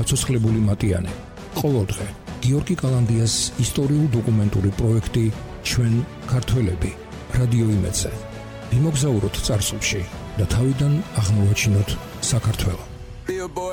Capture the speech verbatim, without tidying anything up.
გაცოცხლებული მატიანე. ყოველდღე გიორგი კალანდიას ისტორიულ-დოკუმენტური პროექტი ჩვენ ქართველები რადიო იმედზე. ვიმოგზაუროთ წარსულში და თავიდან აღმოვაჩინოთ საქართველო.